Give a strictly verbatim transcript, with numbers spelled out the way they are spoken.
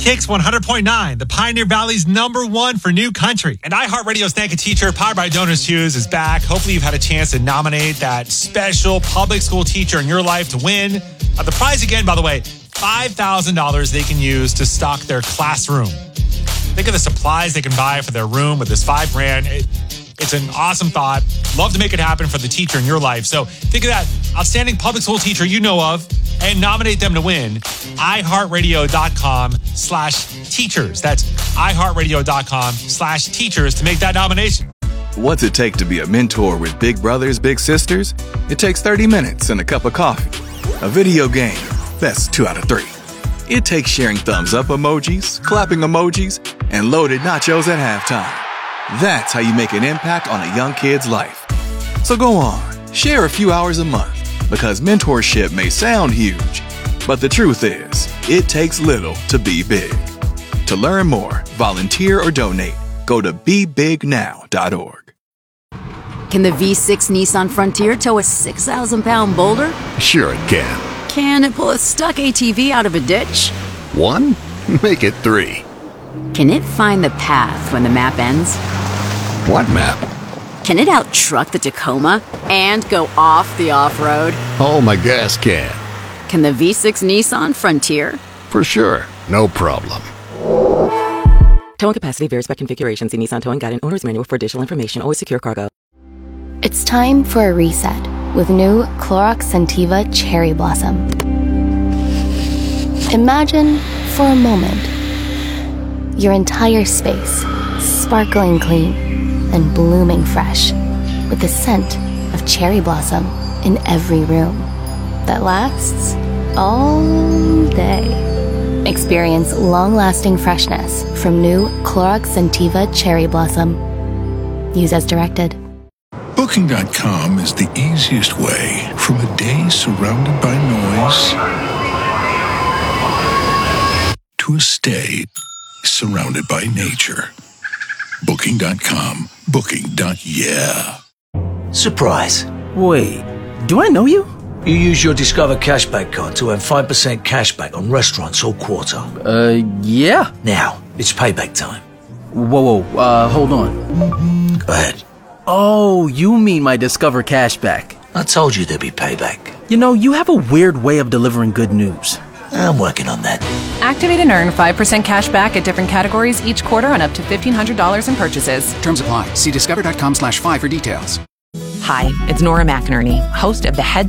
Kicks one hundred point nine, the Pioneer Valley's number one for new country. And iHeartRadio's Thank a Teacher, powered by Donors Choose, is back. Hopefully you've had a chance to nominate that special public school teacher in your life to win. Uh, the prize again, by the way, five thousand dollars they can use to stock their classroom. Think of the supplies they can buy for their room with this five grand. It, it's an awesome thought. Love to make it happen for the teacher in your life. So think of that outstanding public school teacher you know of and nominate them to win. iHeartRadio.com slash teachers. That's iHeartRadio.com slash teachers to make that nomination. What's it take to be a mentor with big brothers, big sisters? It takes thirty minutes and a cup of coffee. A video game, that's two out of three. It takes sharing thumbs up emojis, clapping emojis, and loaded nachos at halftime. That's how you make an impact on a young kid's life. So go on, share a few hours a month, because mentorship may sound huge, but the truth is, it takes little to be big. To learn more, volunteer, or donate, go to be big now dot org. Can the V six Nissan Frontier tow a six thousand pound boulder? Sure it can. Can it pull a stuck A T V out of a ditch? One? Make it three. Can it find the path when the map ends? What map? Can it out-truck the Tacoma and go off the off-road? Oh, my gas can. Can the V six Nissan Frontier? For sure. No problem. Towing capacity varies by configuration. See Nissan Towing Guide and Owner's Manual for additional information. Always secure cargo. It's time for a reset with new Clorox Scentiva Cherry Blossom. Imagine, for a moment, your entire space sparkling clean and blooming fresh with the scent of cherry blossom in every room that lasts all day. Experience long-lasting freshness from new Clorox Scentiva Cherry Blossom. Use as directed. Booking dot com is the easiest way from a day surrounded by noise to a stay surrounded by nature. Booking dot com. Booking. Yeah. Surprise. Wait, do I know you? You use your Discover Cashback card to earn five percent cashback on restaurants all quarter. Uh, yeah. Now, it's payback time. Whoa, whoa, uh, hold on. Go ahead. Oh, you mean my Discover Cashback. I told you there'd be payback. You know, you have a weird way of delivering good news. I'm working on that. Activate and earn five percent cash back at different categories each quarter on up to fifteen hundred dollars in purchases. Terms apply. See discover.com slash five for details. Hi, it's Nora McInerney, host of the Head